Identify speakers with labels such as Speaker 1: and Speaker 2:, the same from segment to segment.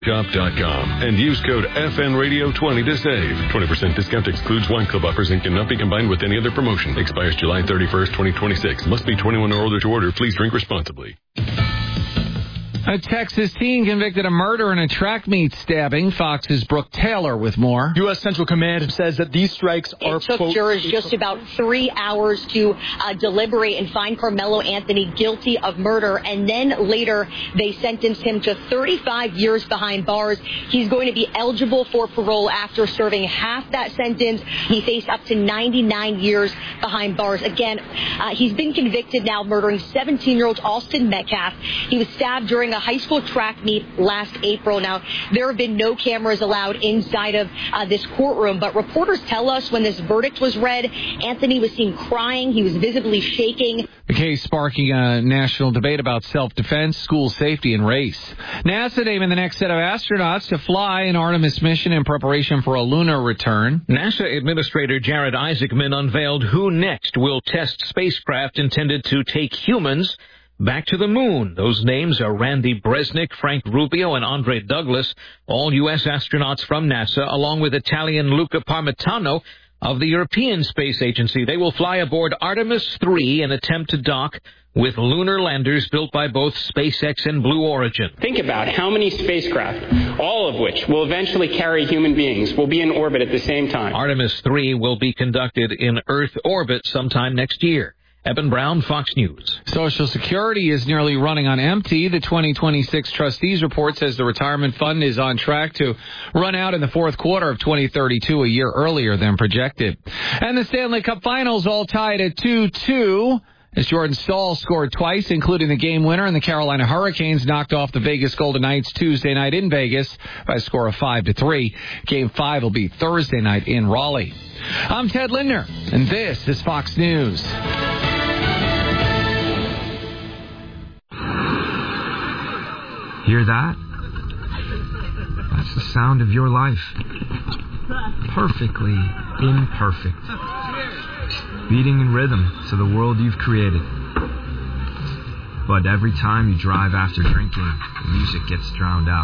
Speaker 1: Shop.com and use code FNRadio20 to save. 20% discount excludes wine club offers and cannot be combined with any other promotion. Expires July 31st, 2026. Must be 21 or older to order. Please drink responsibly.
Speaker 2: A Texas teen convicted of murder in a track meet stabbing. Fox's Brooke Taylor with more.
Speaker 3: U.S. Central Command says that these strikes are...
Speaker 4: It took jurors just about 3 hours to deliberate and find Carmelo Anthony guilty of murder. And then later, they sentenced him to 35 years behind bars. He's going to be eligible for parole after serving half that sentence. He faced up to 99 years behind bars. Again, he's been convicted now of murdering 17-year-old Austin Metcalf. He was stabbed during a high school track meet last April. Now, there have been no cameras allowed inside of this courtroom, but reporters tell us when this verdict was read, Anthony was seen crying. He was visibly shaking.
Speaker 2: The case sparking a national debate about self-defense, school safety, and race. NASA naming the next set of astronauts to fly an Artemis mission in preparation for a lunar return.
Speaker 5: NASA Administrator Jared Isaacman unveiled who next will test spacecraft intended to take humans back to the moon. Those names are Randy Bresnik, Frank Rubio, and Andre Douglas, all U.S. astronauts from NASA, along with Italian Luca Parmitano of the European Space Agency. They will fly aboard Artemis 3 and attempt to dock with lunar landers built by both SpaceX and Blue Origin.
Speaker 6: Think about how many spacecraft, all of which will eventually carry human beings, will be in orbit at the same time.
Speaker 5: Artemis 3 will be conducted in Earth orbit sometime next year. Eben Brown, Fox News.
Speaker 2: Social Security is nearly running on empty. The 2026 Trustees Report says the retirement fund is on track to run out in the fourth quarter of 2032, a year earlier than projected. And the Stanley Cup Finals all tied at 2-2. As Jordan Staal scored twice, including the game winner, and the Carolina Hurricanes knocked off the Vegas Golden Knights Tuesday night in Vegas by a score of 5-3. Game 5 will be Thursday night in Raleigh. I'm Ted Lindner, and this is Fox News.
Speaker 7: Hear that? That's the sound of your life. Perfectly imperfect. Beating in rhythm to the world you've created. But every time you drive after drinking, the music gets drowned out.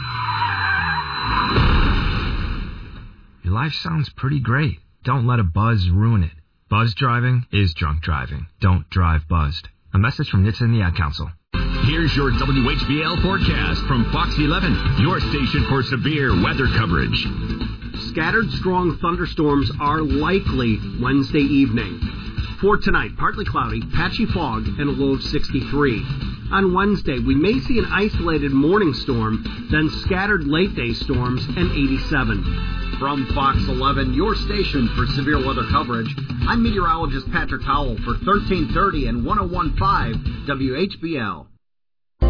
Speaker 7: Your life sounds pretty great. Don't let a buzz ruin it. Buzz driving is drunk driving. Don't drive buzzed. A message from NHTSA and the Ad Council.
Speaker 8: Here's your WHBL forecast from Fox 11, your station for severe weather coverage.
Speaker 9: Scattered strong thunderstorms are likely Wednesday evening. For tonight, partly cloudy, patchy fog, and a low of 63. On Wednesday, we may see an isolated morning storm, then scattered late-day storms, and 87. From Fox 11, your station for severe weather coverage, I'm meteorologist Patrick Howell for 1330 and 101.5 WHBL.